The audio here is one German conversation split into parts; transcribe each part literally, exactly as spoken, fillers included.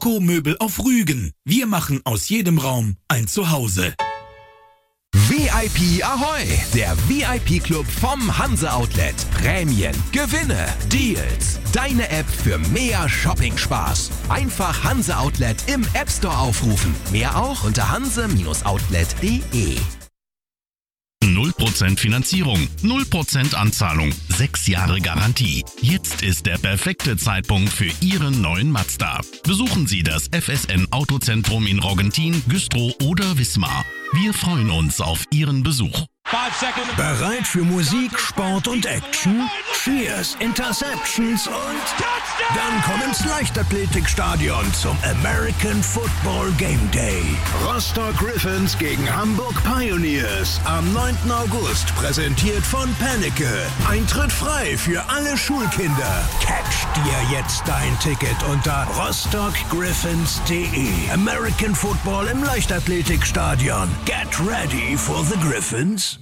Ökomöbel auf Rügen. Wir machen aus jedem Raum ein Zuhause. V I P Ahoi, der V I P-Club vom Hanse Outlet. Prämien, Gewinne, Deals. Deine App für mehr Shopping-Spaß. Einfach Hanse Outlet im App Store aufrufen. Mehr auch unter hanse Outlet punkt de. null Prozent Finanzierung, null Prozent Anzahlung, sechs Jahre Garantie. Jetzt ist der perfekte Zeitpunkt für Ihren neuen Mazda. Besuchen Sie das F S N Autozentrum in Roggentin, Güstrow oder Wismar. Wir freuen uns auf Ihren Besuch. Bereit für Musik, Sport und Action? Cheers, Interceptions und dann komm ins Leichtathletikstadion zum American Football Game Day. Rostock Griffins gegen Hamburg Pioneers am neunten August, präsentiert von Penneke. Eintritt frei für alle Schulkinder. Catch dir jetzt dein Ticket unter rostock griffins punkt de. American Football im Leichtathletikstadion. Get ready for the Griffins.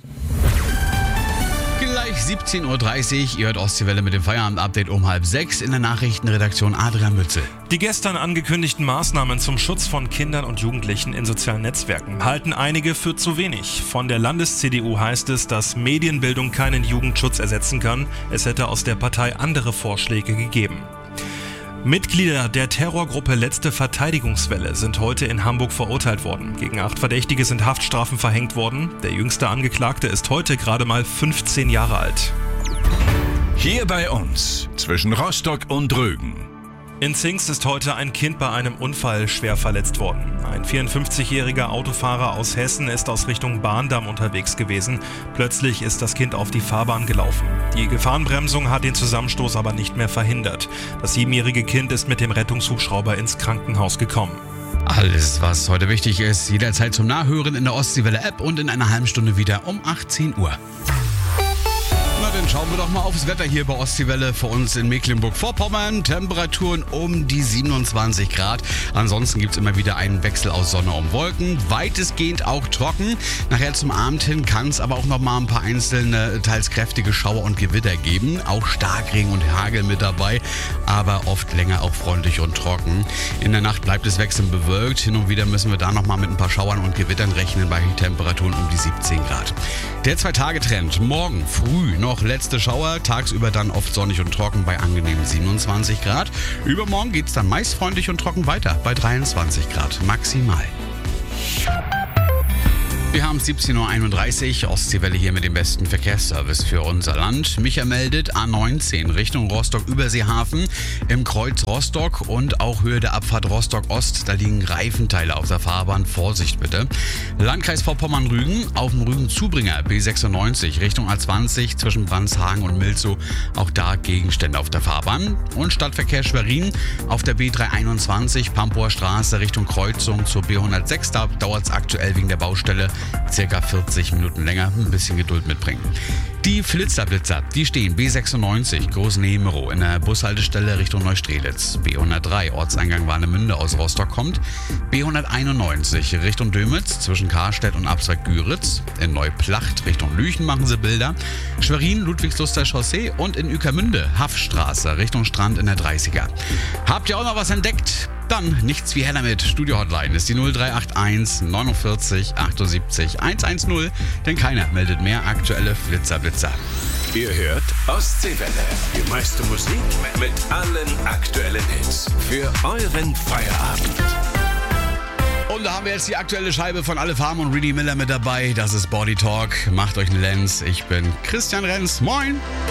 Gleich siebzehn Uhr dreißig, ihr hört Ostseewelle mit dem Feierabend-Update um halb sechs in der Nachrichtenredaktion Adrian Mützel. Die gestern angekündigten Maßnahmen zum Schutz von Kindern und Jugendlichen in sozialen Netzwerken halten einige für zu wenig. Von der Landes-C D U heißt es, dass Medienbildung keinen Jugendschutz ersetzen kann. Es hätte aus der Partei andere Vorschläge gegeben. Mitglieder der Terrorgruppe Letzte Verteidigungswelle sind heute in Hamburg verurteilt worden. Gegen acht Verdächtige sind Haftstrafen verhängt worden. Der jüngste Angeklagte ist heute gerade mal fünfzehn Jahre alt. Hier bei uns, zwischen Rostock und Rügen. In Zingst ist heute ein Kind bei einem Unfall schwer verletzt worden. Ein vierundfünfzigjähriger Autofahrer aus Hessen ist aus Richtung Bahndamm unterwegs gewesen. Plötzlich ist das Kind auf die Fahrbahn gelaufen. Die Gefahrenbremsung hat den Zusammenstoß aber nicht mehr verhindert. Das siebenjährige Kind ist mit dem Rettungshubschrauber ins Krankenhaus gekommen. Alles, was heute wichtig ist, jederzeit zum Nachhören in der Ostseewelle-App und in einer halben Stunde wieder um achtzehn Uhr. Na, dann schauen wir doch mal aufs Wetter hier bei Ostseewelle für uns in Mecklenburg-Vorpommern. Temperaturen um die siebenundzwanzig Grad. Ansonsten gibt es immer wieder einen Wechsel aus Sonne und Wolken. Weitestgehend auch trocken. Nachher zum Abend hin kann es aber auch noch mal ein paar einzelne, teils kräftige Schauer und Gewitter geben. Auch Starkregen und Hagel mit dabei, aber oft länger auch freundlich und trocken. In der Nacht bleibt es wechselnd bewölkt. Hin und wieder müssen wir da noch mal mit ein paar Schauern und Gewittern rechnen bei Temperaturen um die siebzehn Grad. Der Zwei-Tage-Trend. Morgen früh noch letzte Schauer, tagsüber dann oft sonnig und trocken bei angenehmen siebenundzwanzig Grad. Übermorgen geht es dann meist freundlich und trocken weiter bei dreiundzwanzig Grad maximal. Wir haben siebzehn Uhr einunddreißig, Ostseewelle hier mit dem besten Verkehrsservice für unser Land. Micha meldet A neunzehn Richtung Rostock-Überseehafen im Kreuz Rostock und auch Höhe der Abfahrt Rostock-Ost. Da liegen Reifenteile auf der Fahrbahn. Vorsicht bitte. Landkreis Vorpommern-Rügen auf dem Rügen-Zubringer B sechsundneunzig Richtung A zwanzig zwischen Brandshagen und Milzow. Auch da Gegenstände auf der Fahrbahn. Und Stadtverkehr Schwerin auf der B dreihunderteinundzwanzig Pampower Straße Richtung Kreuzung zur B hundertsechs. Da dauert es aktuell wegen der Baustelle circa vierzig Minuten länger, ein bisschen Geduld mitbringen. Die Flitzerblitzer, die stehen B sechsundneunzig Großnehmerow in der Bushaltestelle Richtung Neustrelitz. B hundertdrei Ortseingang Warnemünde aus Rostock kommt. B hunderteinundneunzig Richtung Dömitz zwischen Karstedt und Abzweig-Güritz. In Neuplacht Richtung Lüchen machen sie Bilder. Schwerin Ludwigsluster Chaussee und in Ueckermünde Haffstraße Richtung Strand in der dreißiger. Habt ihr auch noch was entdeckt? Dann nichts wie her damit. Studio-Hotline ist die null drei acht eins neunundvierzig achtundsiebzig hundertzehn, denn keiner meldet mehr aktuelle Flitzerblitzer. Ihr hört Ostseewelle. Die meiste Musik mit allen aktuellen Hits. Für euren Feierabend. Und da haben wir jetzt die aktuelle Scheibe von Alle Farben und Reedy Miller mit dabei. Das ist Body Talk. Macht euch einen Lenz. Ich bin Christian Renz. Moin.